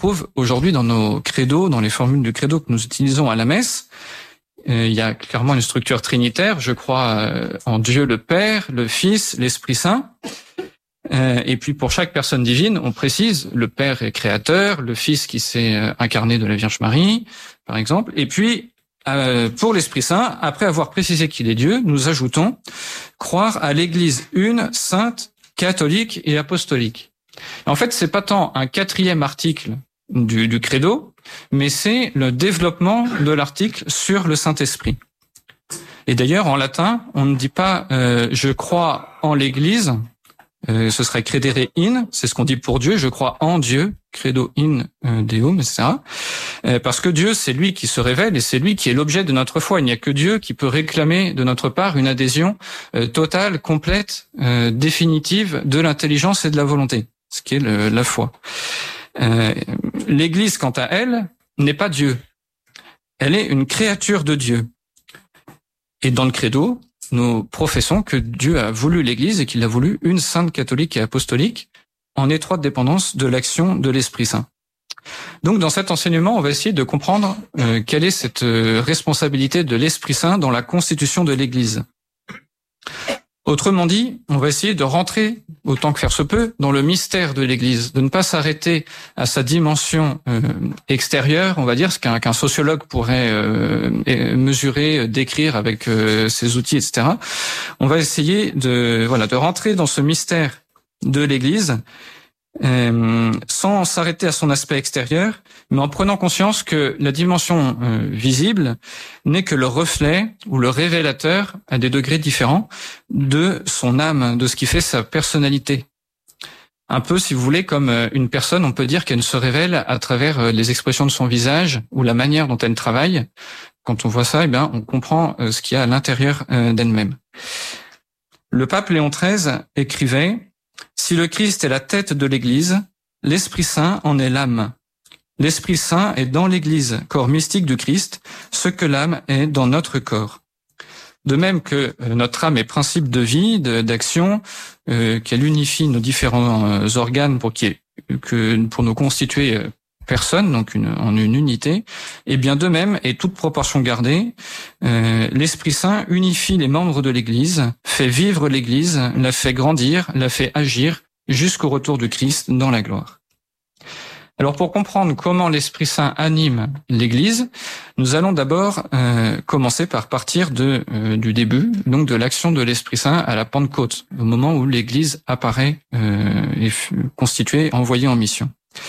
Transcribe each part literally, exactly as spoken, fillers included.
retrouve aujourd'hui dans nos credos, dans les formules du credo que nous utilisons à la messe. Euh, il y a clairement une structure trinitaire. Je crois euh, en Dieu le Père, le Fils, l'Esprit Saint. Euh, et puis pour chaque personne divine, on précise le Père est créateur, le Fils qui s'est euh, incarné de la Vierge Marie, par exemple. Et puis euh, pour l'Esprit Saint, après avoir précisé qu'il est Dieu, nous ajoutons croire à l'Église une, sainte, catholique et apostolique. En fait, c'est pas tant un quatrième article du, du credo, mais c'est le développement de l'article sur le Saint-Esprit. Et d'ailleurs, en latin, on ne dit pas euh, je crois en l'Église. Euh, ce serait credere in, c'est ce qu'on dit pour Dieu, je crois en Dieu, credo in euh, Deum, et cetera. Euh, parce que Dieu, c'est lui qui se révèle et c'est lui qui est l'objet de notre foi. Il n'y a que Dieu qui peut réclamer de notre part une adhésion euh, totale, complète, euh, définitive de l'intelligence et de la volonté, ce qui est le, la foi. Euh, L'Église, quant à elle, n'est pas Dieu. Elle est une créature de Dieu. Et dans le credo, nous professons que Dieu a voulu l'Église et qu'il a voulu une sainte catholique et apostolique en étroite dépendance de l'action de l'Esprit Saint. Donc dans cet enseignement, on va essayer de comprendre euh, quelle est cette euh, responsabilité de l'Esprit Saint dans la constitution de l'Église. Autrement dit, on va essayer de rentrer, autant que faire se peut, dans le mystère de l'Église, de ne pas s'arrêter à sa dimension euh, extérieure, on va dire, ce qu'un qu'un sociologue pourrait euh, mesurer, décrire avec euh, ses outils, et cetera. On va essayer de voilà de rentrer dans ce mystère de l'Église euh, sans s'arrêter à son aspect extérieur, mais en prenant conscience que la dimension euh, visible n'est que le reflet ou le révélateur à des degrés différents de son âme, de ce qui fait sa personnalité. Un peu, si vous voulez, comme une personne, on peut dire qu'elle se révèle à travers les expressions de son visage ou la manière dont elle travaille. Quand on voit ça, eh bien, on comprend ce qu'il y a à l'intérieur d'elle-même. Le pape Léon treize écrivait « Si le Christ est la tête de l'Église, l'Esprit Saint en est l'âme. L'Esprit Saint est dans l'Église, corps mystique du Christ, ce que l'âme est dans notre corps. » De même que notre âme est principe de vie, de, d'action, euh, qu'elle unifie nos différents euh, organes pour qu'il y ait, que pour nous constituer euh, personne, donc une, en une unité, et bien de même, et toute proportion gardée, euh, l'Esprit Saint unifie les membres de l'Église, fait vivre l'Église, la fait grandir, la fait agir jusqu'au retour du Christ dans la gloire. Alors pour comprendre comment l'Esprit Saint anime l'Église, nous allons d'abord euh, commencer par partir de, euh, du début, donc de l'action de l'Esprit Saint à la Pentecôte, au moment où l'Église apparaît euh, et fut constituée, envoyée en mission.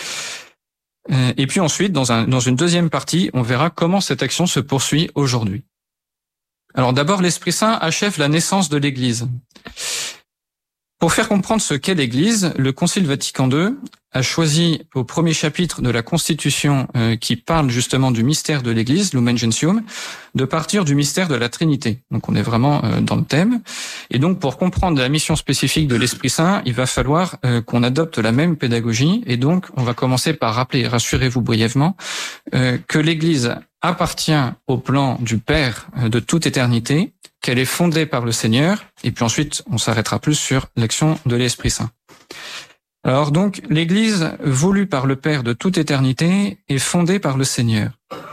Euh, et puis ensuite, dans, un, dans une deuxième partie, on verra comment cette action se poursuit aujourd'hui. Alors d'abord, l'Esprit Saint achève la naissance de l'Église. Pour faire comprendre ce qu'est l'Église, le Concile Vatican deux a choisi au premier chapitre de la Constitution euh, qui parle justement du mystère de l'Église, Lumen Gentium, de partir du mystère de la Trinité. Donc on est vraiment euh, dans le thème. Et donc pour comprendre la mission spécifique de l'Esprit Saint, il va falloir euh, qu'on adopte la même pédagogie. Et donc on va commencer par rappeler, rassurez-vous brièvement, euh, que l'Église appartient au plan du Père de toute éternité, qu'elle est fondée par le Seigneur, et puis ensuite on s'arrêtera plus sur l'action de l'Esprit Saint. Alors donc, l'Église voulue par le Père de toute éternité est fondée par le Seigneur.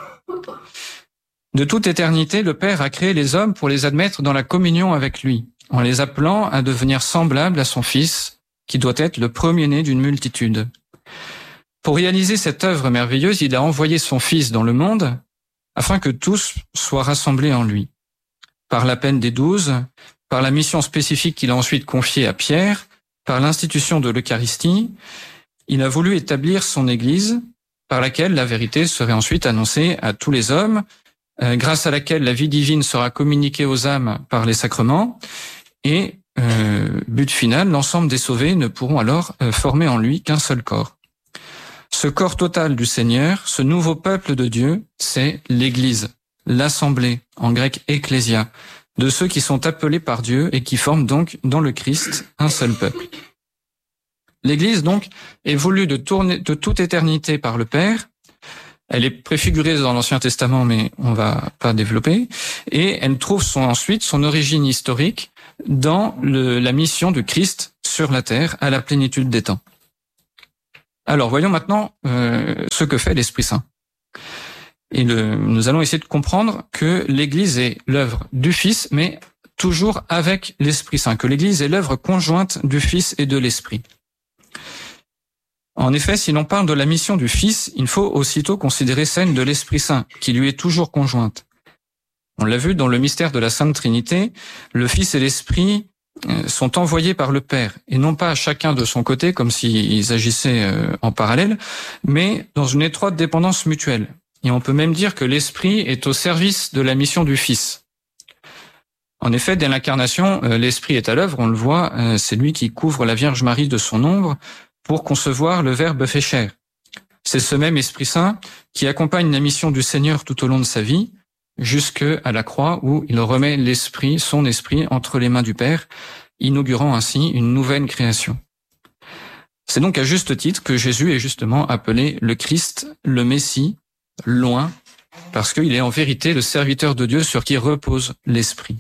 De toute éternité, le Père a créé les hommes pour les admettre dans la communion avec lui, en les appelant à devenir semblables à son Fils, qui doit être le premier-né d'une multitude. Pour réaliser cette œuvre merveilleuse, il a envoyé son Fils dans le monde, afin que tous soient rassemblés en lui. Par l'appel des douze, par la mission spécifique qu'il a ensuite confiée à Pierre, par l'institution de l'Eucharistie, il a voulu établir son Église, par laquelle la vérité serait ensuite annoncée à tous les hommes, euh, grâce à laquelle la vie divine sera communiquée aux âmes par les sacrements, et, euh, but final, l'ensemble des sauvés ne pourront alors euh, former en lui qu'un seul corps. Ce corps total du Seigneur, ce nouveau peuple de Dieu, c'est l'Église, l'assemblée, en grec ecclésia, de ceux qui sont appelés par Dieu et qui forment donc dans le Christ un seul peuple. L'Église donc est voulue de, tourner, de toute éternité par le Père. Elle est préfigurée dans l'Ancien Testament, mais on va pas développer. Et elle trouve son, ensuite son origine historique dans le, la mission du Christ sur la terre à la plénitude des temps. Alors, voyons maintenant euh, ce que fait l'Esprit Saint. Et le, nous allons essayer de comprendre que l'Église est l'œuvre du Fils, mais toujours avec l'Esprit Saint, que l'Église est l'œuvre conjointe du Fils et de l'Esprit. En effet, si l'on parle de la mission du Fils, il faut aussitôt considérer celle de l'Esprit Saint, qui lui est toujours conjointe. On l'a vu dans le mystère de la Sainte Trinité, le Fils et l'Esprit sont envoyés par le Père, et non pas chacun de son côté, comme s'ils agissaient en parallèle, mais dans une étroite dépendance mutuelle. Et on peut même dire que l'Esprit est au service de la mission du Fils. En effet, dès l'incarnation, l'Esprit est à l'œuvre, on le voit, c'est lui qui couvre la Vierge Marie de son ombre pour concevoir le Verbe fait chair. C'est ce même Esprit Saint qui accompagne la mission du Seigneur tout au long de sa vie, jusqu'à la croix où il remet l'Esprit, son Esprit, entre les mains du Père, inaugurant ainsi une nouvelle création. C'est donc à juste titre que Jésus est justement appelé le Christ, le Messie, loin, parce qu'il est en vérité le serviteur de Dieu sur qui repose l'Esprit.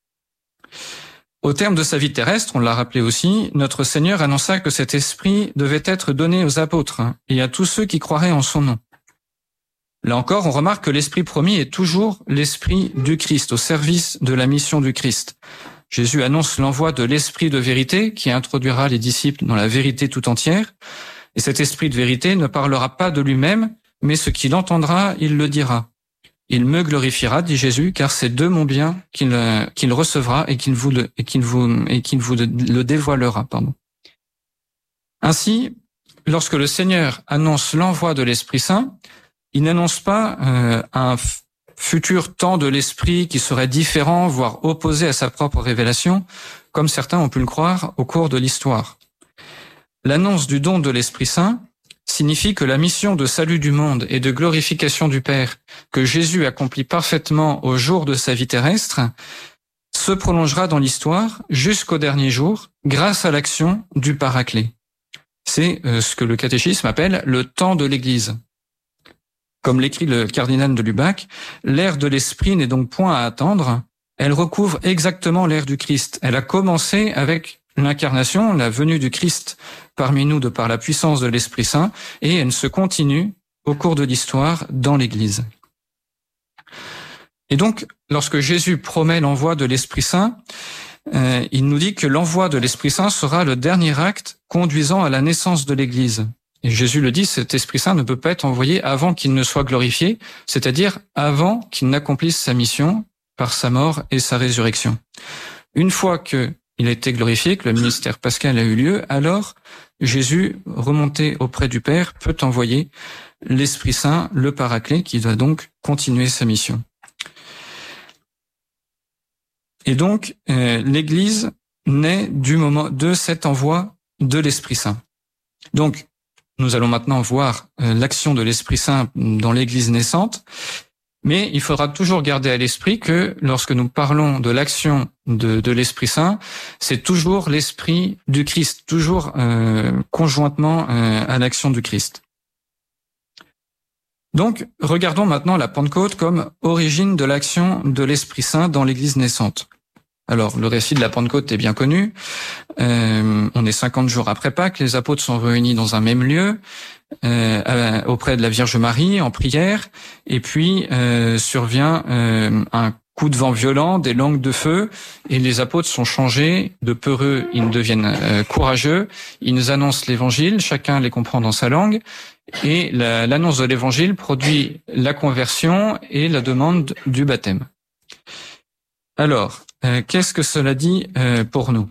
Au terme de sa vie terrestre, on l'a rappelé aussi, notre Seigneur annonça que cet Esprit devait être donné aux apôtres et à tous ceux qui croiraient en son nom. Là encore, on remarque que l'Esprit promis est toujours l'Esprit du Christ, au service de la mission du Christ. Jésus annonce l'envoi de l'Esprit de vérité qui introduira les disciples dans la vérité tout entière. Et cet Esprit de vérité ne parlera pas de lui-même, mais ce qu'il entendra, il le dira. Il me glorifiera, dit Jésus, car c'est de mon bien qu'il qu'il recevra et qu'il vous le, et qu'il vous et qu'il vous le dévoilera. Pardon. Ainsi, lorsque le Seigneur annonce l'envoi de l'Esprit Saint, il n'annonce pas euh, un f- futur temps de l'Esprit qui serait différent, voire opposé à sa propre révélation, comme certains ont pu le croire au cours de l'histoire. L'annonce du don de l'Esprit Saint signifie que la mission de salut du monde et de glorification du Père que Jésus accomplit parfaitement au jour de sa vie terrestre se prolongera dans l'histoire jusqu'au dernier jour grâce à l'action du Paraclet. C'est euh, ce que le catéchisme appelle le temps de l'Église. Comme l'écrit le cardinal de Lubac, l'ère de l'Esprit n'est donc point à attendre, elle recouvre exactement l'ère du Christ. Elle a commencé avec l'incarnation, la venue du Christ parmi nous de par la puissance de l'Esprit Saint, et elle se continue au cours de l'histoire dans l'Église. Et donc, lorsque Jésus promet l'envoi de l'Esprit Saint, euh, il nous dit que l'envoi de l'Esprit Saint sera le dernier acte conduisant à la naissance de l'Église. Et Jésus le dit, cet Esprit Saint ne peut pas être envoyé avant qu'il ne soit glorifié, c'est-à-dire avant qu'il n'accomplisse sa mission par sa mort et sa résurrection. Une fois qu'il a été glorifié, que le ministère pascal a eu lieu, alors Jésus, remonté auprès du Père, peut envoyer l'Esprit Saint, le Paraclet, qui doit donc continuer sa mission. Et donc, euh, l'Église naît du moment de cet envoi de l'Esprit Saint. Donc, nous allons maintenant voir euh, l'action de l'Esprit Saint dans l'Église naissante, mais il faudra toujours garder à l'esprit que lorsque nous parlons de l'action de, de l'Esprit Saint, c'est toujours l'Esprit du Christ, toujours euh, conjointement euh, à l'action du Christ. Donc, regardons maintenant la Pentecôte comme origine de l'action de l'Esprit Saint dans l'Église naissante. Alors, le récit de la Pentecôte est bien connu. Euh, on est cinquante jours après Pâques, les apôtres sont réunis dans un même lieu, euh, auprès de la Vierge Marie, en prière, et puis euh, survient euh, un coup de vent violent, des langues de feu, et les apôtres sont changés, de peureux, ils deviennent euh, courageux, ils nous annoncent l'Évangile, chacun les comprend dans sa langue, et la, l'annonce de l'Évangile produit la conversion et la demande du baptême. Alors, euh, qu'est-ce que cela dit euh, pour nous ?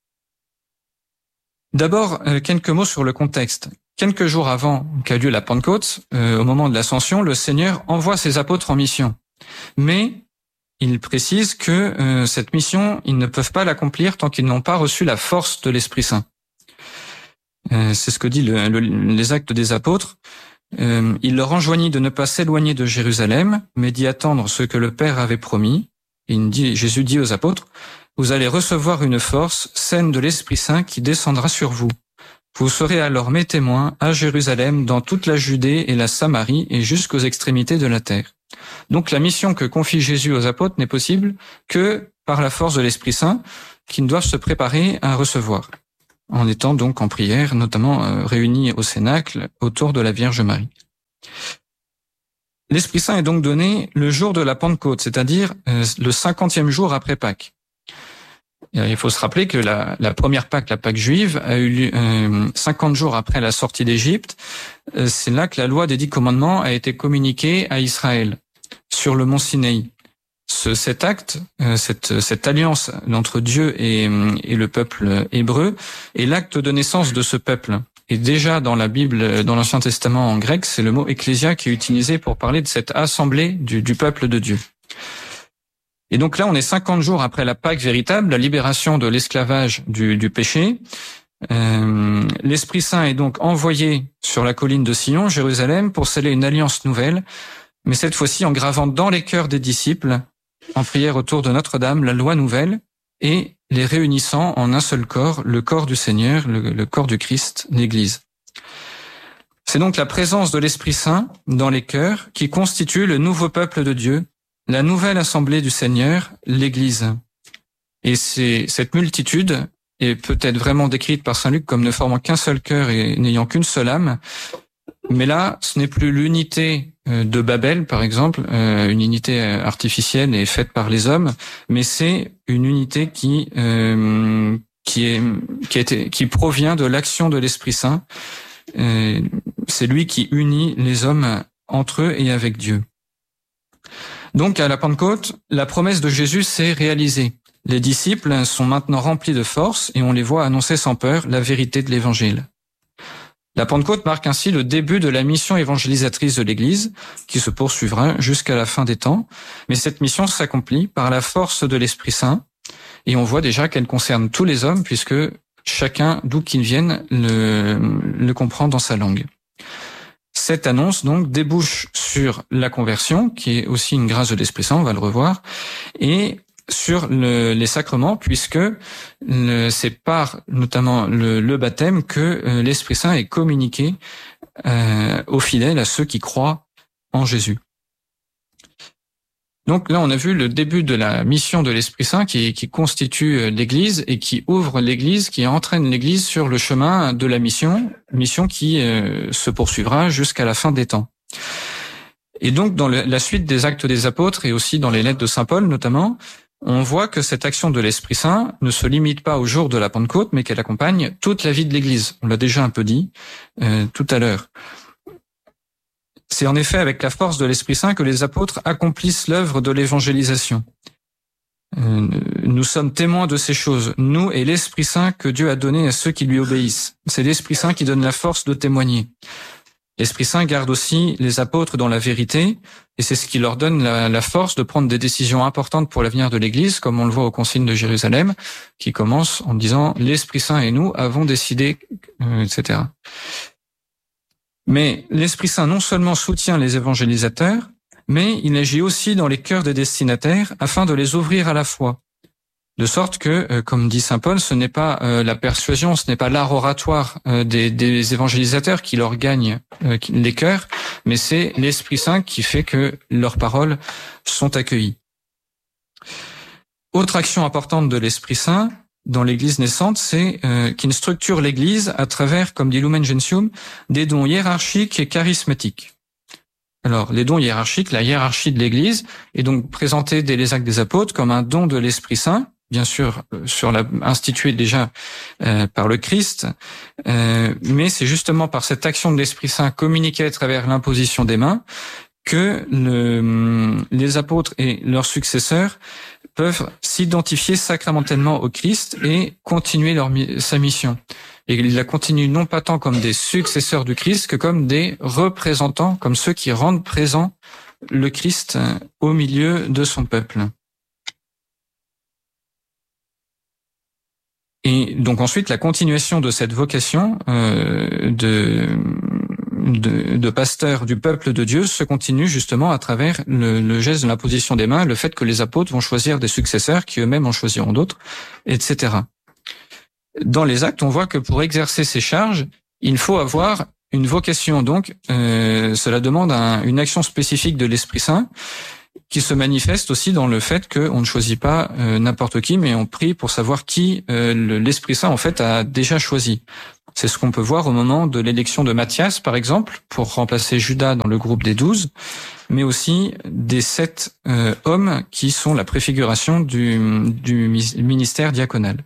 D'abord, euh, quelques mots sur le contexte. Quelques jours avant qu'a lieu la Pentecôte, euh, au moment de l'Ascension, le Seigneur envoie ses apôtres en mission. Mais il précise que euh, cette mission, ils ne peuvent pas l'accomplir tant qu'ils n'ont pas reçu la force de l'Esprit Saint. Euh, c'est ce que dit le, le, les Actes des Apôtres. Euh, il leur enjoignit de ne pas s'éloigner de Jérusalem, mais d'y attendre ce que le Père avait promis. Et il dit, Jésus dit aux apôtres, « Vous allez recevoir une force saine de l'Esprit Saint qui descendra sur vous. Vous serez alors mes témoins à Jérusalem, dans toute la Judée et la Samarie et jusqu'aux extrémités de la terre. » Donc la mission que confie Jésus aux apôtres n'est possible que par la force de l'Esprit Saint, qu'ils doivent se préparer à recevoir. en étant donc en prière, notamment euh, réunis au Cénacle autour de la Vierge Marie. L'Esprit Saint est donc donné le jour de la Pentecôte, c'est-à-dire euh, le cinquantième jour après Pâques. Il faut se rappeler que la, la première Pâque, la Pâque juive, a eu lieu euh, cinquante jours après la sortie d'Égypte. Euh, c'est là que la loi des dix commandements a été communiquée à Israël, sur le mont Sinaï. Ce, cet acte, euh, cette, cette alliance entre Dieu et, et le peuple hébreu est l'acte de naissance de ce peuple. Et déjà dans la Bible, dans l'Ancien Testament en grec, c'est le mot ecclésia qui est utilisé pour parler de cette assemblée du, du peuple de Dieu. Et donc là, on est cinquante jours après la Pâque véritable, la libération de l'esclavage du, du péché. Euh, L'Esprit Saint est donc envoyé sur la colline de Sion, Jérusalem, pour sceller une alliance nouvelle, mais cette fois-ci en gravant dans les cœurs des disciples, en prière autour de Notre-Dame, la loi nouvelle, et les réunissant en un seul corps, le corps du Seigneur, le, le corps du Christ, l'Église. C'est donc la présence de l'Esprit Saint dans les cœurs qui constitue le nouveau peuple de Dieu, la nouvelle assemblée du Seigneur, l'Église. Et c'est cette multitude est peut-être vraiment décrite par saint Luc comme ne formant qu'un seul cœur et n'ayant qu'une seule âme. Mais là, ce n'est plus l'unité de Babel, par exemple, une unité artificielle et faite par les hommes, mais c'est une unité qui euh, qui est qui a été qui provient de l'action de l'Esprit Saint. C'est lui qui unit les hommes entre eux et avec Dieu. Donc, à la Pentecôte, la promesse de Jésus s'est réalisée. Les disciples sont maintenant remplis de force et on les voit annoncer sans peur la vérité de l'Évangile. La Pentecôte marque ainsi le début de la mission évangélisatrice de l'Église, qui se poursuivra jusqu'à la fin des temps. Mais cette mission s'accomplit par la force de l'Esprit Saint, et on voit déjà qu'elle concerne tous les hommes, puisque chacun, d'où qu'il vienne, le, le comprend dans sa langue. Cette annonce, donc, débouche sur la conversion, qui est aussi une grâce de l'Esprit Saint, on va le revoir, et sur le, les sacrements, puisque le, c'est par notamment le, le baptême que euh, l'Esprit Saint est communiqué euh, aux fidèles, à ceux qui croient en Jésus. Donc là, on a vu le début de la mission de l'Esprit Saint qui, qui constitue l'Église et qui ouvre l'Église, qui entraîne l'Église sur le chemin de la mission, mission qui euh, se poursuivra jusqu'à la fin des temps. Et donc, dans le, la suite des Actes des Apôtres et aussi dans les lettres de Saint Paul notamment, on voit que cette action de l'Esprit Saint ne se limite pas au jour de la Pentecôte, mais qu'elle accompagne toute la vie de l'Église. On l'a déjà un peu dit euh, tout à l'heure. C'est en effet avec la force de l'Esprit Saint que les apôtres accomplissent l'œuvre de l'évangélisation. Euh, nous sommes témoins de ces choses, nous et l'Esprit Saint que Dieu a donné à ceux qui lui obéissent. C'est l'Esprit Saint qui donne la force de témoigner. L'Esprit Saint garde aussi les apôtres dans la vérité, et c'est ce qui leur donne la, la force de prendre des décisions importantes pour l'avenir de l'Église, comme on le voit au Concile de Jérusalem, qui commence en disant « L'Esprit Saint et nous avons décidé euh, », et cetera. Mais l'Esprit Saint non seulement soutient les évangélisateurs, mais il agit aussi dans les cœurs des destinataires afin de les ouvrir à la foi. De sorte que, euh, comme dit saint Paul, ce n'est pas euh, la persuasion, ce n'est pas l'art oratoire euh, des, des évangélisateurs qui leur gagne euh, les cœurs, mais c'est l'Esprit Saint qui fait que leurs paroles sont accueillies. Autre action importante de l'Esprit Saint dans l'Église naissante, c'est euh, qu'il structure l'Église à travers, comme dit Lumen Gentium, des dons hiérarchiques et charismatiques. Alors, les dons hiérarchiques, la hiérarchie de l'Église est donc présentée dès les Actes des Apôtres comme un don de l'Esprit Saint, bien sûr, sur la, institué déjà euh, par le Christ, euh, mais c'est justement par cette action de l'Esprit Saint communiquée à travers l'imposition des mains que le, les apôtres et leurs successeurs peuvent s'identifier sacramentellement au Christ et continuer leur, sa mission. Et ils la continuent non pas tant comme des successeurs du Christ que comme des représentants, comme ceux qui rendent présent le Christ au milieu de son peuple. Et donc ensuite, la continuation de cette vocation euh, de, de, de pasteur du peuple de Dieu se continue justement à travers le, le geste de l'imposition des mains, le fait que les apôtres vont choisir des successeurs qui eux-mêmes en choisiront d'autres, et cetera. Dans les actes, on voit que pour exercer ces charges, il faut avoir une vocation. Donc, euh, cela demande un, une action spécifique de l'Esprit Saint. qui se manifeste aussi dans le fait qu'on ne choisit pas euh, n'importe qui, mais on prie pour savoir qui euh, l'Esprit Saint en fait a déjà choisi. C'est ce qu'on peut voir au moment de l'élection de Matthias, par exemple, pour remplacer Judas dans le groupe des douze, mais aussi des sept euh, hommes qui sont la préfiguration du, du ministère diaconal.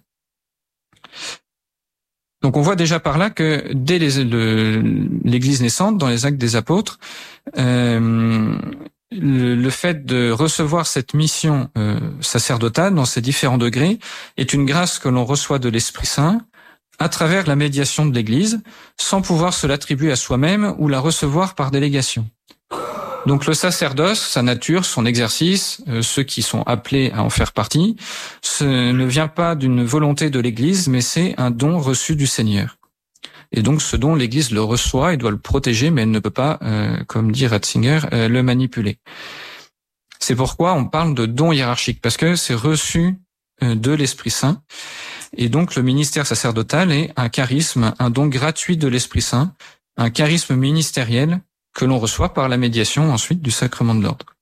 Donc on voit déjà par là que dès les, le, l'Église naissante, dans les Actes des Apôtres, euh, le, le fait de recevoir cette mission euh, sacerdotale dans ses différents degrés est une grâce que l'on reçoit de l'Esprit Saint à travers la médiation de l'Église, sans pouvoir se l'attribuer à soi-même ou la recevoir par délégation. Donc le sacerdoce, sa nature, son exercice, euh, ceux qui sont appelés à en faire partie, ce ne vient pas d'une volonté de l'Église, mais c'est un don reçu du Seigneur. Et donc ce don, l'Église le reçoit et doit le protéger, mais elle ne peut pas, euh, comme dit Ratzinger, euh, le manipuler. C'est pourquoi on parle de don hiérarchique, parce que c'est reçu euh, de l'Esprit Saint. Et donc le ministère sacerdotal est un charisme, un don gratuit de l'Esprit Saint, un charisme ministériel que l'on reçoit par la médiation ensuite du sacrement de l'ordre.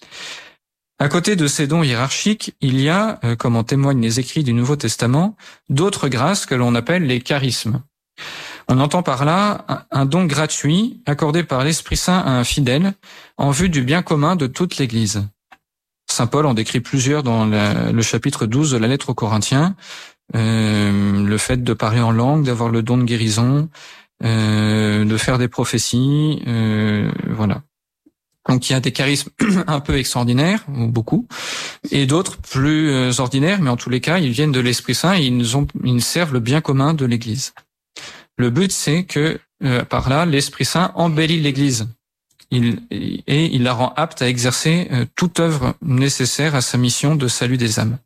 À côté de ces dons hiérarchiques, il y a, comme en témoignent les écrits du Nouveau Testament, d'autres grâces que l'on appelle les charismes. On entend par là un don gratuit accordé par l'Esprit Saint à un fidèle en vue du bien commun de toute l'Église. Saint Paul en décrit plusieurs dans la, le chapitre douze de la lettre aux Corinthiens. Euh, le fait de parler en langue, d'avoir le don de guérison, euh, de faire des prophéties, euh, voilà. Donc il y a des charismes un peu extraordinaires, ou beaucoup, et d'autres plus euh, ordinaires, mais en tous les cas, ils viennent de l'Esprit Saint et ils, ont, ils servent le bien commun de l'Église. Le but, c'est que euh, par là, l'Esprit Saint embellit l'Église. Il, et il la rend apte à exercer euh, toute œuvre nécessaire à sa mission de salut des âmes.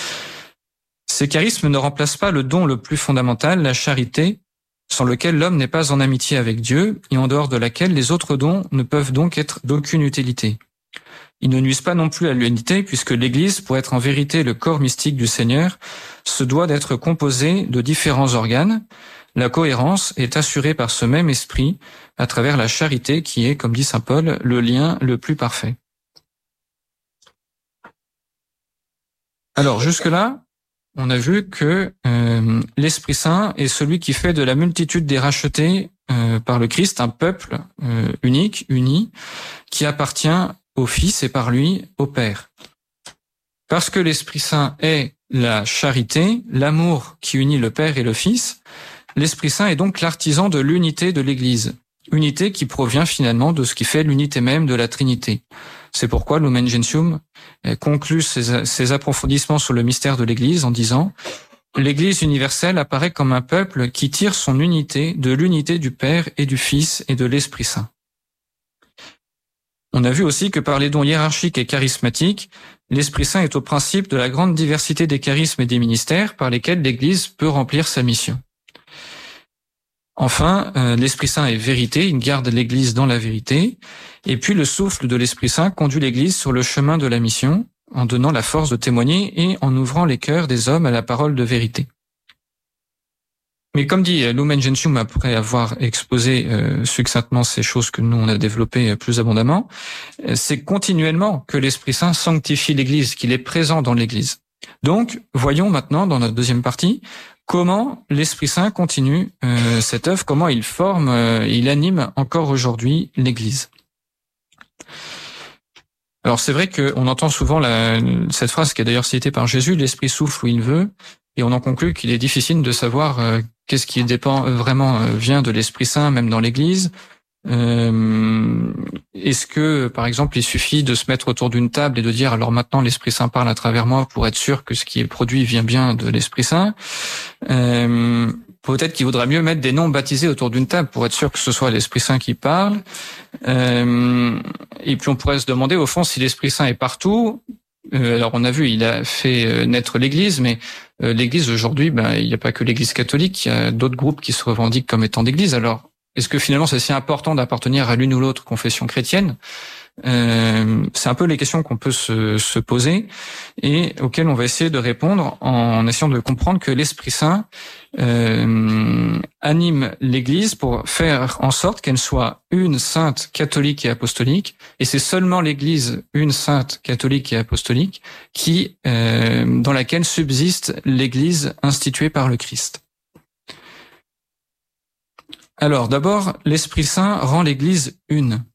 Ces charismes ne remplacent pas le don le plus fondamental, la charité, sans lequel l'homme n'est pas en amitié avec Dieu et en dehors de laquelle les autres dons ne peuvent donc être d'aucune utilité. Ils ne nuisent pas non plus à l'unité puisque l'Église, pour être en vérité le corps mystique du Seigneur, se doit d'être composée de différents organes. La cohérence est assurée par ce même esprit à travers la charité qui est, comme dit saint Paul, le lien le plus parfait. Alors jusque-là, on a vu que euh, l'Esprit Saint est celui qui fait de la multitude des rachetés euh, par le Christ un peuple euh, unique, uni, qui appartient au Fils et par lui au Père. Parce que l'Esprit Saint est la charité, l'amour qui unit le Père et le Fils, l'Esprit Saint est donc l'artisan de l'unité de l'Église, unité qui provient finalement de ce qui fait l'unité même de la Trinité. C'est pourquoi Lumen Gentium conclut ses, ses approfondissements sur le mystère de l'Église en disant « L'Église universelle apparaît comme un peuple qui tire son unité de l'unité du Père et du Fils et de l'Esprit Saint. » On a vu aussi que par les dons hiérarchiques et charismatiques, l'Esprit Saint est au principe de la grande diversité des charismes et des ministères par lesquels l'Église peut remplir sa mission. Enfin, euh, l'Esprit Saint est vérité, il garde l'Église dans la vérité, et puis le souffle de l'Esprit Saint conduit l'Église sur le chemin de la mission, en donnant la force de témoigner et en ouvrant les cœurs des hommes à la parole de vérité. Mais comme dit Lumen Gentium, après avoir exposé euh, succinctement ces choses que nous on a développées plus abondamment, c'est continuellement que l'Esprit Saint sanctifie l'Église, qu'il est présent dans l'Église. Donc, voyons maintenant dans notre deuxième partie comment l'Esprit Saint continue euh, cette œuvre, comment il forme, euh, il anime encore aujourd'hui l'Église. Alors c'est vrai qu'on entend souvent la, cette phrase qui est d'ailleurs citée par Jésus, l'Esprit souffle où il veut, et on en conclut qu'il est difficile de savoir euh, qu'est-ce qui dépend vraiment euh, vient de l'Esprit Saint, même dans l'Église. Euh, est-ce que, par exemple, il suffit de se mettre autour d'une table et de dire alors maintenant l'Esprit Saint parle à travers moi pour être sûr que ce qui est produit vient bien de l'Esprit Saint. Euh, peut-être qu'il vaudrait mieux mettre des noms baptisés autour d'une table pour être sûr que ce soit l'Esprit Saint qui parle. Euh, et puis on pourrait se demander au fond si l'Esprit Saint est partout. Euh, alors on a vu, il a fait naître l'Église, mais euh, l'Église aujourd'hui, ben il n'y a pas que l'Église catholique, il y a d'autres groupes qui se revendiquent comme étant d'Église. Alors est-ce que finalement c'est si important d'appartenir à l'une ou l'autre confession chrétienne? Euh, c'est un peu les questions qu'on peut se, se poser et auxquelles on va essayer de répondre en essayant de comprendre que l'Esprit Saint euh, anime l'Église pour faire en sorte qu'elle soit une, sainte, catholique et apostolique. Et c'est seulement l'Église une, sainte, catholique et apostolique qui, euh, dans laquelle subsiste l'Église instituée par le Christ. Alors, d'abord, l'Esprit Saint rend l'Église une.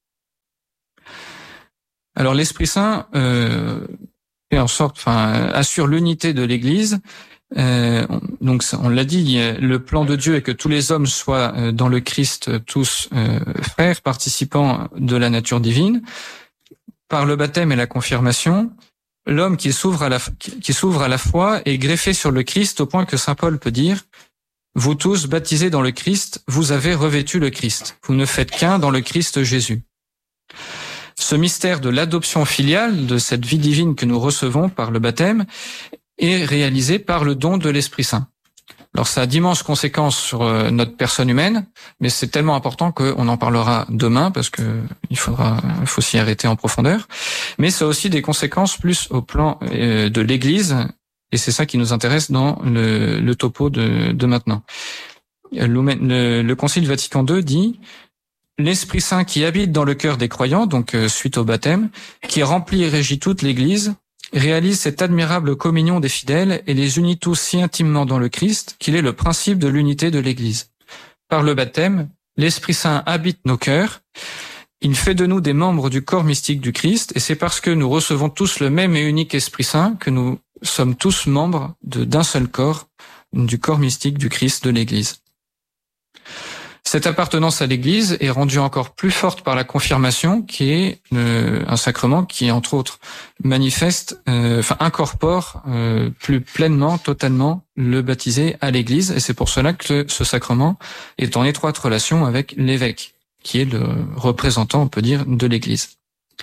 Alors, l'Esprit Saint euh, fait en sorte, enfin, assure l'unité de l'Église. Euh, donc, on l'a dit, le plan de Dieu est que tous les hommes soient dans le Christ, tous euh, frères, participants de la nature divine. Par le baptême et la confirmation, l'homme qui s'ouvre à la qui s'ouvre à la foi est greffé sur le Christ au point que saint Paul peut dire: vous tous baptisés dans le Christ, vous avez revêtu le Christ. Vous ne faites qu'un dans le Christ Jésus. Ce mystère de l'adoption filiale, de cette vie divine que nous recevons par le baptême, est réalisé par le don de l'Esprit Saint. Alors ça a d'immenses conséquences sur notre personne humaine, mais c'est tellement important qu'on en parlera demain parce que il faudra, il faut s'y arrêter en profondeur. Mais ça a aussi des conséquences plus au plan de l'Église. Et c'est ça qui nous intéresse dans le, le topo de, de maintenant. Le, le, le Concile Vatican deux dit: l'Esprit Saint qui habite dans le cœur des croyants, donc euh, suite au baptême, qui remplit et régit toute l'Église, réalise cette admirable communion des fidèles et les unit tous si intimement dans le Christ qu'il est le principe de l'unité de l'Église. Par le baptême, l'Esprit Saint habite nos cœurs. Il fait de nous des membres du corps mystique du Christ, et c'est parce que nous recevons tous le même et unique Esprit Saint que nous sommes tous membres de, d'un seul corps, du corps mystique du Christ de l'Église. Cette appartenance à l'Église est rendue encore plus forte par la confirmation, qui est euh, un sacrement qui, entre autres, manifeste, euh, enfin incorpore euh, plus pleinement, totalement le baptisé à l'Église, et c'est pour cela que ce sacrement est en étroite relation avec l'évêque, qui est le représentant, on peut dire, de l'Église.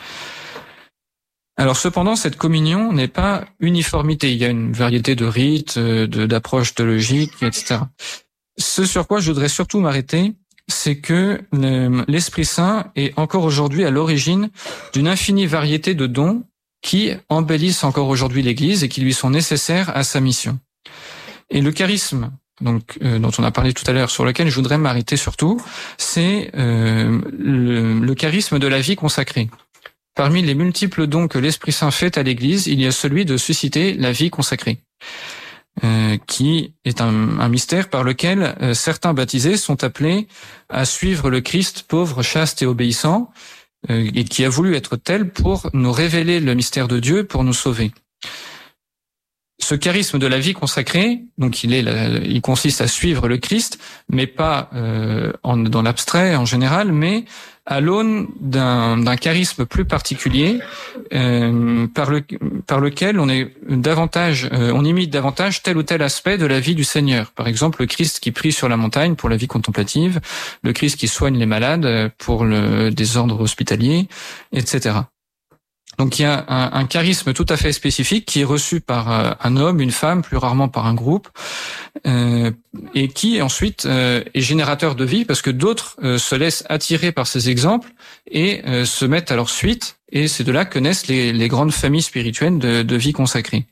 Alors cependant, cette communion n'est pas uniformité. Il y a une variété de rites, de, d'approches théologiques, et cetera. Ce sur quoi je voudrais surtout m'arrêter, c'est que l'Esprit Saint est encore aujourd'hui à l'origine d'une infinie variété de dons qui embellissent encore aujourd'hui l'Église et qui lui sont nécessaires à sa mission. Et le charisme, donc euh, dont on a parlé tout à l'heure, sur lequel je voudrais m'arrêter surtout, c'est euh, le, le charisme de la vie consacrée. Parmi les multiples dons que l'Esprit Saint fait à l'Église, il y a celui de susciter la vie consacrée, euh, qui est un, un mystère par lequel euh, certains baptisés sont appelés à suivre le Christ pauvre, chaste et obéissant, euh, et qui a voulu être tel pour nous révéler le mystère de Dieu, pour nous sauver. Ce charisme de la vie consacrée, donc il est, il consiste à suivre le Christ, mais pas euh, en, dans l'abstrait en général, mais à l'aune d'un, d'un charisme plus particulier, euh, par le par lequel on est davantage, euh, on imite davantage tel ou tel aspect de la vie du Seigneur. Par exemple, le Christ qui prie sur la montagne pour la vie contemplative, le Christ qui soigne les malades pour le désordre hospitalier, et cetera. Donc il y a un, un charisme tout à fait spécifique qui est reçu par euh, un homme, une femme, plus rarement par un groupe, euh, et qui ensuite euh, est générateur de vie parce que d'autres euh, se laissent attirer par ces exemples et euh, se mettent à leur suite, et c'est de là que naissent les, les grandes familles spirituelles de, de vie consacrée.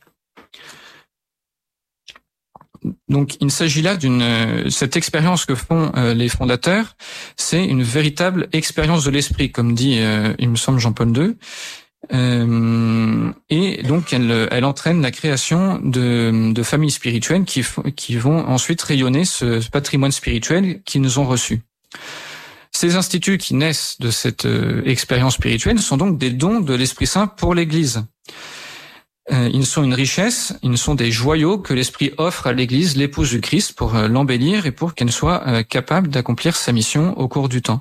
Donc, il s'agit là d'une cette expérience que font euh, les fondateurs, c'est une véritable expérience de l'esprit, comme dit, euh, il me semble, Jean-Paul deux. Euh, et donc elle, elle entraîne la création de, de familles spirituelles qui, qui vont ensuite rayonner ce patrimoine spirituel qu'ils nous ont reçu. Ces instituts qui naissent de cette euh, expérience spirituelle sont donc des dons de l'Esprit Saint pour l'Église. Euh, ils sont une richesse, ils sont des joyaux que l'Esprit offre à l'Église, l'épouse du Christ, pour euh, l'embellir et pour qu'elle soit euh, capable d'accomplir sa mission au cours du temps.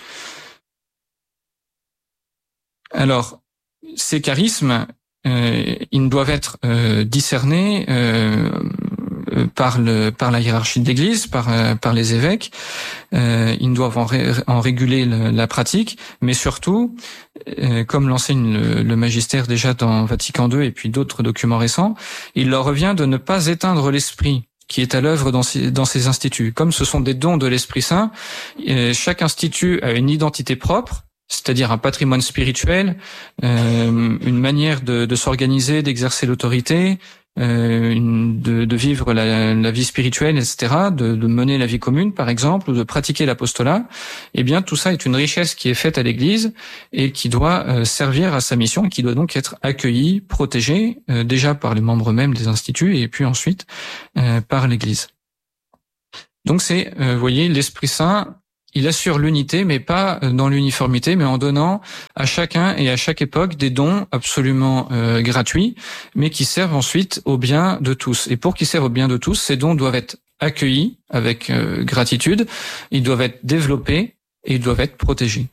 Alors, ces charismes, euh, ils doivent être euh, discernés euh, par le par la hiérarchie de l'Église, par euh, par les évêques. Euh, ils doivent en, ré, en réguler le, la pratique, mais surtout, euh, comme l'enseigne le, le magistère déjà dans Vatican deux et puis d'autres documents récents, il leur revient de ne pas éteindre l'esprit qui est à l'œuvre dans ces, dans ces instituts. Comme ce sont des dons de l'Esprit Saint, euh, chaque institut a une identité propre. c'est-à-dire un patrimoine spirituel, euh, une manière de, de s'organiser, d'exercer l'autorité, euh, une, de, de vivre la, la vie spirituelle, et cetera, de, de mener la vie commune, par exemple, ou de pratiquer l'apostolat. Eh bien, tout ça est une richesse qui est faite à l'Église et qui doit euh, servir à sa mission, et qui doit donc être accueillie, protégée, euh, déjà par les membres mêmes des instituts, et puis ensuite euh, par l'Église. Donc c'est, euh, vous voyez, l'Esprit Saint, il assure l'unité, mais pas dans l'uniformité, mais en donnant à chacun et à chaque époque des dons absolument euh, gratuits, mais qui servent ensuite au bien de tous. Et pour qu'ils servent au bien de tous, ces dons doivent être accueillis avec euh, gratitude, ils doivent être développés et ils doivent être protégés.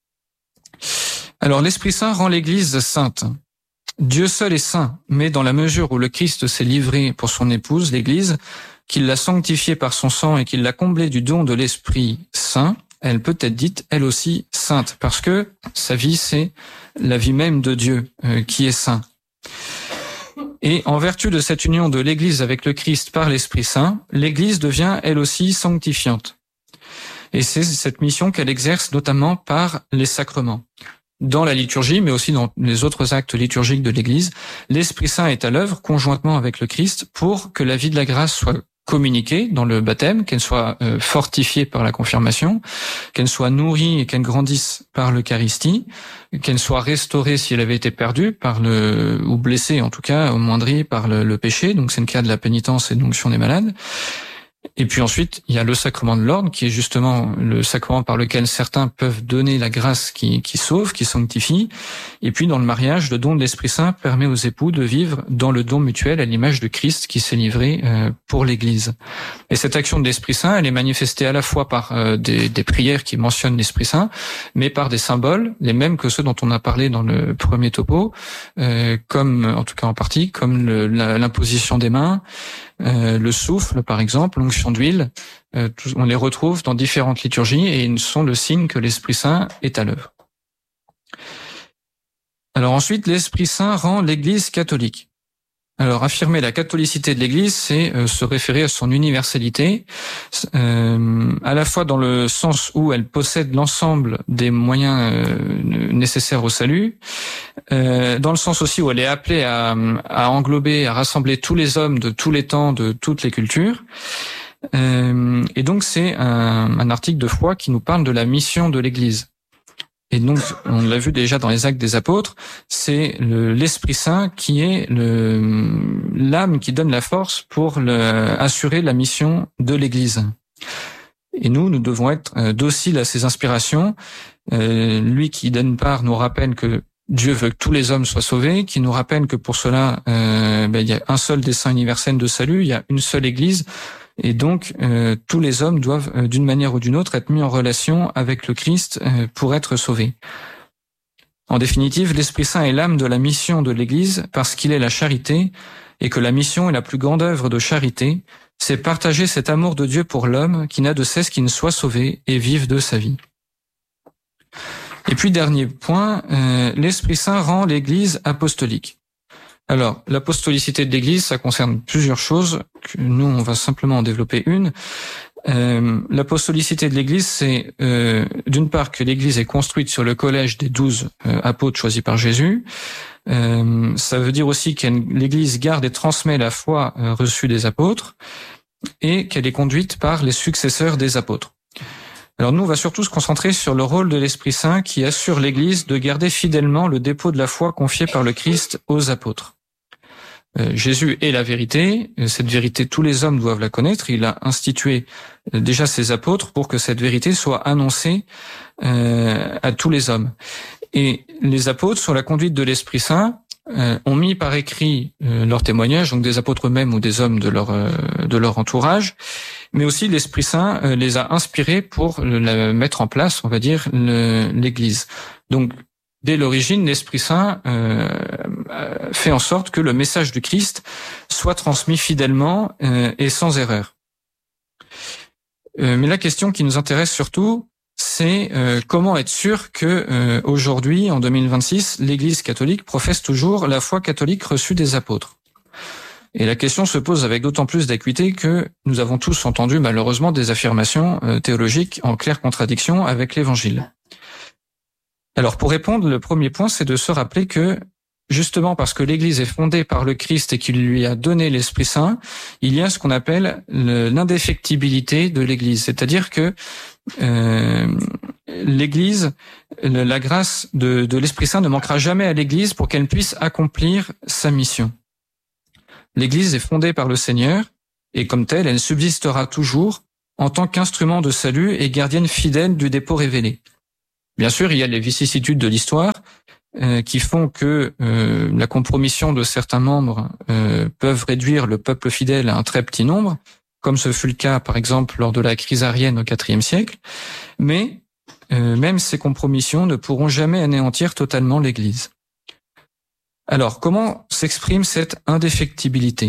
Alors l'Esprit Saint rend l'Église sainte. Dieu seul est saint, mais dans la mesure où le Christ s'est livré pour son épouse, l'Église, qu'il l'a sanctifiée par son sang et qu'il l'a comblée du don de l'Esprit Saint, elle peut être dite, elle aussi, sainte, parce que sa vie, c'est la vie même de Dieu, euh, qui est saint. Et en vertu de cette union de l'Église avec le Christ par l'Esprit Saint, l'Église devient, elle aussi, sanctifiante. Et c'est cette mission qu'elle exerce notamment par les sacrements. Dans la liturgie, mais aussi dans les autres actes liturgiques de l'Église, l'Esprit Saint est à l'œuvre conjointement avec le Christ pour que la vie de la grâce soit communiquée dans le baptême, qu'elle soit euh, fortifiée par la confirmation, qu'elle soit nourrie et qu'elle grandisse par l'Eucharistie, qu'elle soit restaurée si elle avait été perdue par le ou blessée en tout cas, amoindrie par le, le péché. Donc c'est le cas de la pénitence et de l'onction des malades. Et puis ensuite, il y a le sacrement de l'ordre, qui est justement le sacrement par lequel certains peuvent donner la grâce qui, qui sauve, qui sanctifie. Et puis dans le mariage, le don de l'Esprit Saint permet aux époux de vivre dans le don mutuel à l'image de Christ qui s'est livré euh, pour l'Église. Et cette action de l'Esprit Saint, elle est manifestée à la fois par euh, des, des prières qui mentionnent l'Esprit Saint, mais par des symboles, les mêmes que ceux dont on a parlé dans le premier topo, euh, comme, en tout cas en partie, comme le, la, l'imposition des mains, Euh, le souffle, par exemple, l'onction d'huile, euh, tout, on les retrouve dans différentes liturgies et ils sont le signe que l'Esprit Saint est à l'œuvre. Alors ensuite, l'Esprit Saint rend l'Église catholique. Alors affirmer la catholicité de l'Église, c'est euh, se référer à son universalité, euh, à la fois dans le sens où elle possède l'ensemble des moyens euh, nécessaires au salut, Euh, dans le sens aussi où elle est appelée à, à englober, à rassembler tous les hommes de tous les temps, de toutes les cultures. Euh, et donc c'est un, un article de foi qui nous parle de la mission de l'Église. Et donc, on l'a vu déjà dans les Actes des Apôtres, c'est le, l'Esprit Saint qui est le, l'âme qui donne la force pour le, assurer la mission de l'Église. Et nous, nous devons être euh, dociles à ses inspirations. Euh, lui qui donne part nous rappelle que Dieu veut que tous les hommes soient sauvés, qui nous rappelle que pour cela, euh, ben, il y a un seul dessein universel de salut, il y a une seule Église, et donc euh, tous les hommes doivent, euh, d'une manière ou d'une autre, être mis en relation avec le Christ euh, pour être sauvés. En définitive, l'Esprit Saint est l'âme de la mission de l'Église parce qu'il est la charité, et que la mission est la plus grande œuvre de charité, c'est partager cet amour de Dieu pour l'homme qui n'a de cesse qu'il ne soit sauvé et vive de sa vie. Et puis dernier point, euh, l'Esprit Saint rend l'Église apostolique. Alors, l'apostolicité de l'Église, ça concerne plusieurs choses, que nous on va simplement en développer une. Euh, l'apostolicité de l'Église, c'est euh, d'une part que l'Église est construite sur le collège des douze euh, apôtres choisis par Jésus. Euh, ça veut dire aussi que l'Église garde et transmet la foi euh, reçue des apôtres et qu'elle est conduite par les successeurs des apôtres. Alors nous, on va surtout se concentrer sur le rôle de l'Esprit Saint qui assure l'Église de garder fidèlement le dépôt de la foi confié par le Christ aux apôtres. Euh, Jésus est la vérité, cette vérité tous les hommes doivent la connaître, il a institué euh, déjà ses apôtres pour que cette vérité soit annoncée euh, à tous les hommes. Et les apôtres, sur la conduite de l'Esprit Saint, euh, ont mis par écrit euh, leur témoignage, donc des apôtres eux-mêmes ou des hommes de leur, euh, de leur entourage, mais aussi l'Esprit Saint euh, les a inspirés pour le, mettre en place, on va dire, le, l'Église. Donc, dès l'origine, l'Esprit Saint euh, fait en sorte que le message du Christ soit transmis fidèlement euh, et sans erreur. Euh, mais la question qui nous intéresse surtout, c'est euh, comment être sûr que euh, aujourd'hui, en deux mille vingt-six, l'Église catholique professe toujours la foi catholique reçue des apôtres. Et la question se pose avec d'autant plus d'acuité que nous avons tous entendu malheureusement des affirmations euh, théologiques en claire contradiction avec l'Évangile. Alors, pour répondre, le premier point, c'est de se rappeler que, justement parce que l'Église est fondée par le Christ et qu'il lui a donné l'Esprit Saint, il y a ce qu'on appelle le, l'indéfectibilité de l'Église. C'est-à-dire que euh, l'Église, le, la grâce de, de l'Esprit Saint ne manquera jamais à l'Église pour qu'elle puisse accomplir sa mission. L'Église est fondée par le Seigneur et comme telle, elle subsistera toujours en tant qu'instrument de salut et gardienne fidèle du dépôt révélé. Bien sûr, il y a les vicissitudes de l'histoire euh, qui font que euh, la compromission de certains membres euh, peuvent réduire le peuple fidèle à un très petit nombre, comme ce fut le cas, par exemple, lors de la crise arienne au quatrième siècle. Mais euh, même ces compromissions ne pourront jamais anéantir totalement l'Église. Alors, comment s'exprime cette indéfectibilité ?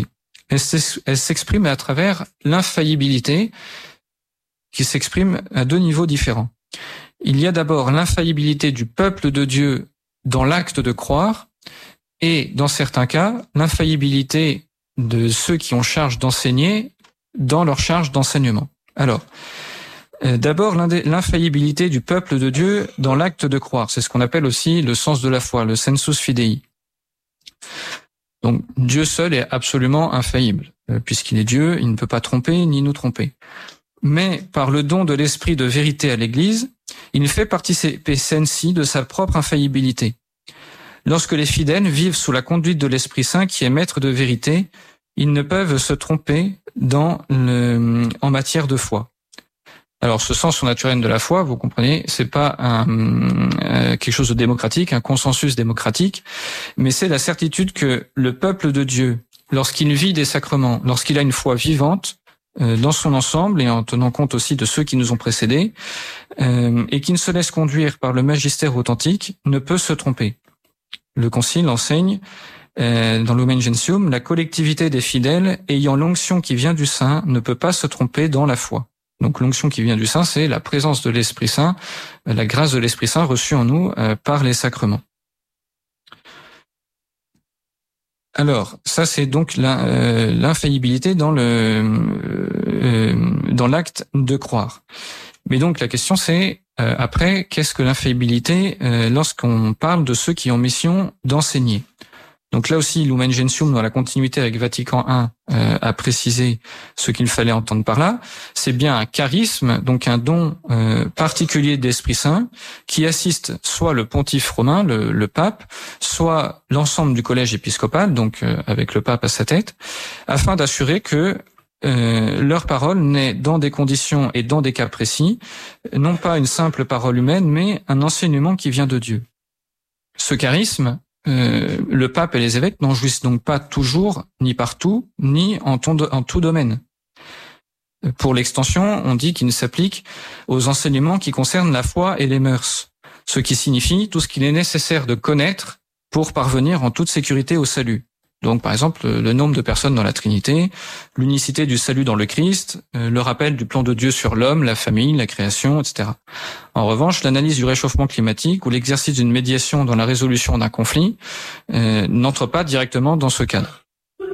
Elle s'exprime à travers l'infaillibilité qui s'exprime à deux niveaux différents. Il y a d'abord l'infaillibilité du peuple de Dieu dans l'acte de croire et, dans certains cas, l'infaillibilité de ceux qui ont charge d'enseigner dans leur charge d'enseignement. Alors, euh, d'abord l'infaillibilité du peuple de Dieu dans l'acte de croire. C'est ce qu'on appelle aussi le sens de la foi, le sensus fidei. Donc, Dieu seul est absolument infaillible. Euh, puisqu'il est Dieu, il ne peut pas tromper ni nous tromper. Mais par le don de l'esprit de vérité à l'Église, il fait participer celle-ci de sa propre infaillibilité. Lorsque les fidèles vivent sous la conduite de l'Esprit Saint qui est maître de vérité, ils ne peuvent se tromper dans le, en matière de foi. Alors, ce sens surnaturel de la foi, vous comprenez, c'est pas un, euh, quelque chose de démocratique, un consensus démocratique, mais c'est la certitude que le peuple de Dieu, lorsqu'il vit des sacrements, lorsqu'il a une foi vivante, euh, dans son ensemble et en tenant compte aussi de ceux qui nous ont précédés, euh, et qui ne se laisse conduire par le magistère authentique, ne peut se tromper. Le Concile enseigne euh, dans Lumen Gentium, la collectivité des fidèles ayant l'onction qui vient du Saint ne peut pas se tromper dans la foi. Donc l'onction qui vient du Saint, c'est la présence de l'Esprit Saint, la grâce de l'Esprit Saint reçue en nous euh, par les sacrements. Alors, ça c'est donc la, euh, l'infaillibilité dans le euh, dans l'acte de croire. Mais donc la question c'est euh, après, qu'est-ce que l'infaillibilité euh, lorsqu'on parle de ceux qui ont mission d'enseigner ? Donc là aussi, Lumen Gentium, dans la continuité avec Vatican un, euh, a précisé ce qu'il fallait entendre par là. C'est bien un charisme, donc un don euh, particulier de l'Esprit Saint, qui assiste soit le pontife romain, le, le pape, soit l'ensemble du collège épiscopal, donc euh, avec le pape à sa tête, afin d'assurer que euh, leur parole n'est, dans des conditions et dans des cas précis, non pas une simple parole humaine, mais un enseignement qui vient de Dieu. Ce charisme, Euh, le pape et les évêques n'en jouissent donc pas toujours, ni partout, ni en, ton, en tout domaine. Pour l'extension, on dit qu'il s'applique aux enseignements qui concernent la foi et les mœurs, ce qui signifie tout ce qu'il est nécessaire de connaître pour parvenir en toute sécurité au salut. Donc, par exemple, le nombre de personnes dans la Trinité, l'unicité du salut dans le Christ, le rappel du plan de Dieu sur l'homme, la famille, la création, et cetera. En revanche, l'analyse du réchauffement climatique ou l'exercice d'une médiation dans la résolution d'un conflit euh, n'entre pas directement dans ce cadre.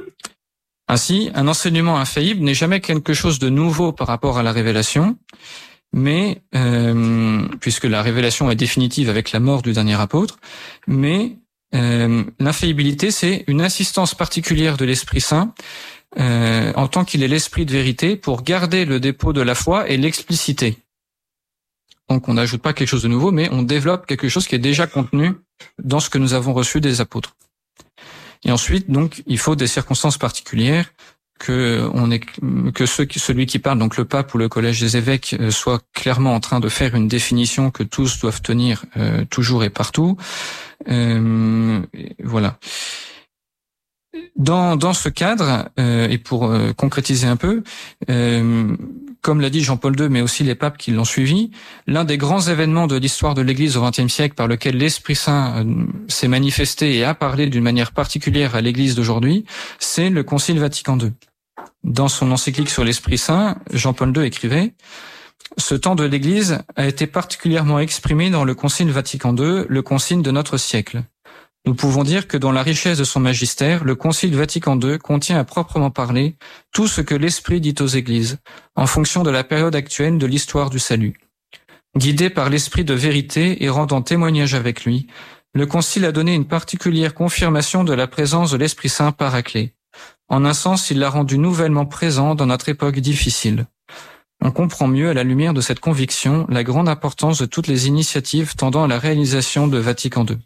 Ainsi, un enseignement infaillible n'est jamais quelque chose de nouveau par rapport à la révélation, mais euh, puisque la révélation est définitive avec la mort du dernier apôtre, mais Euh, l'infaillibilité, c'est une assistance particulière de l'Esprit Saint euh, en tant qu'il est l'Esprit de vérité pour garder le dépôt de la foi et l'expliciter. Donc on n'ajoute pas quelque chose de nouveau, mais on développe quelque chose qui est déjà contenu dans ce que nous avons reçu des apôtres. Et ensuite, donc, il faut des circonstances particulières que on est que ceux qui, celui qui parle, donc le pape ou le collège des évêques, euh, soit clairement en train de faire une définition que tous doivent tenir euh, toujours et partout. Euh, voilà. Dans dans ce cadre, euh, et pour euh, concrétiser un peu, euh, comme l'a dit Jean-Paul deux, mais aussi les papes qui l'ont suivi, l'un des grands événements de l'histoire de l'Église au vingtième siècle par lequel l'Esprit Saint euh, s'est manifesté et a parlé d'une manière particulière à l'Église d'aujourd'hui, c'est le Concile Vatican deux. Dans son encyclique sur l'Esprit Saint, Jean-Paul deux écrivait « Ce temps de l'Église a été particulièrement exprimé dans le Concile Vatican deux, le concile de notre siècle. Nous pouvons dire que dans la richesse de son magistère, le Concile Vatican deux contient à proprement parler tout ce que l'Esprit dit aux Églises, en fonction de la période actuelle de l'histoire du salut. Guidé par l'esprit de vérité et rendant témoignage avec lui, le Concile a donné une particulière confirmation de la présence de l'Esprit Saint Paraclet. En un sens, il l'a rendu nouvellement présent dans notre époque difficile. On comprend mieux, à la lumière de cette conviction, la grande importance de toutes les initiatives tendant à la réalisation de Vatican deux.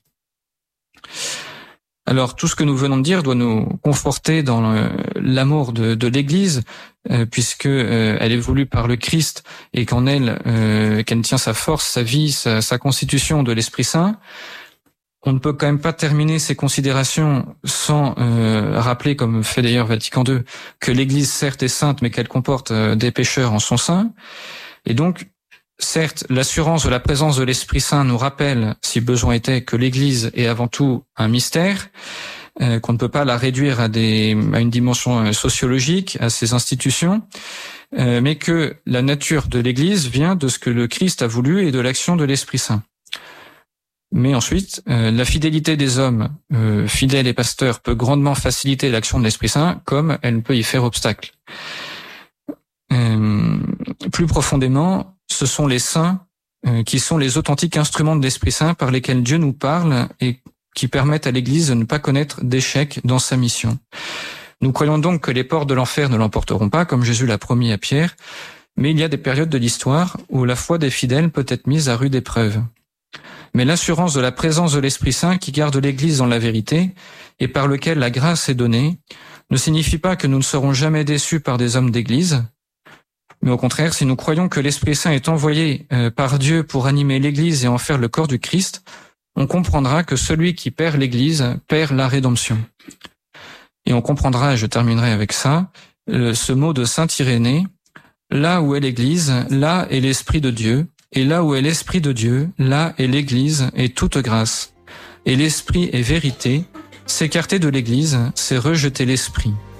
Alors, tout ce que nous venons de dire doit nous conforter dans le, l'amour de, de l'Église, euh, puisque euh, elle est voulue par le Christ et qu'en elle, euh, qu'elle tient sa force, sa vie, sa, sa constitution de l'Esprit Saint. On ne peut quand même pas terminer ces considérations sans euh, rappeler, comme fait d'ailleurs Vatican deux, que l'Église certes est sainte, mais qu'elle comporte euh, des pécheurs en son sein. Et donc, certes, l'assurance de la présence de l'Esprit Saint nous rappelle, si besoin était, que l'Église est avant tout un mystère, euh, qu'on ne peut pas la réduire à, des, à une dimension sociologique, à ses institutions, euh, mais que la nature de l'Église vient de ce que le Christ a voulu et de l'action de l'Esprit Saint. Mais ensuite, euh, la fidélité des hommes, euh, fidèles et pasteurs, peut grandement faciliter l'action de l'Esprit Saint, comme elle ne peut y faire obstacle. Euh, plus profondément, ce sont les saints euh, qui sont les authentiques instruments de l'Esprit Saint par lesquels Dieu nous parle et qui permettent à l'Église de ne pas connaître d'échec dans sa mission. Nous croyons donc que les portes de l'enfer ne l'emporteront pas, comme Jésus l'a promis à Pierre, mais il y a des périodes de l'histoire où la foi des fidèles peut être mise à rude épreuve. Mais l'assurance de la présence de l'Esprit Saint qui garde l'Église dans la vérité et par lequel la grâce est donnée ne signifie pas que nous ne serons jamais déçus par des hommes d'Église, mais au contraire, si nous croyons que l'Esprit Saint est envoyé euh, par Dieu pour animer l'Église et en faire le corps du Christ, on comprendra que celui qui perd l'Église perd la rédemption. Et on comprendra, et je terminerai avec ça, euh, ce mot de saint Irénée, là où est l'Église, là est l'Esprit de Dieu, et là où est l'Esprit de Dieu, là est l'Église et toute grâce. Et l'Esprit est vérité. S'écarter de l'Église, c'est rejeter l'Esprit.